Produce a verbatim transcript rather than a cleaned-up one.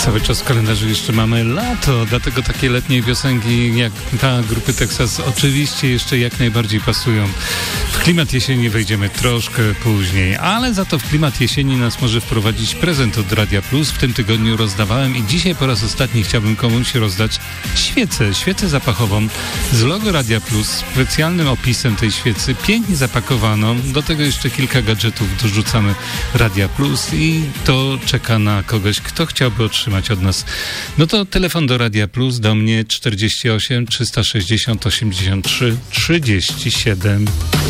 Cały czas w kalendarzu jeszcze mamy lato, dlatego takie letnie piosenki jak ta grupy Texas oczywiście jeszcze jak najbardziej pasują. W klimat jesieni wejdziemy troszkę później, ale za to w klimat jesieni nas może wprowadzić prezent od Radia Plus. W tym tygodniu rozdawałem i dzisiaj po raz ostatni chciałbym komuś rozdać świecę, świecę zapachową z logo Radia Plus, specjalnym opisem tej świecy, pięknie zapakowaną. Do tego jeszcze kilka gadżetów dorzucamy Radia Plus i to czeka na kogoś, kto chciałby otrzymać od nas. No to telefon do Radia Plus, do mnie czterdzieści osiem trzysta sześćdziesiąt osiemdziesiąt trzy trzydzieści siedem.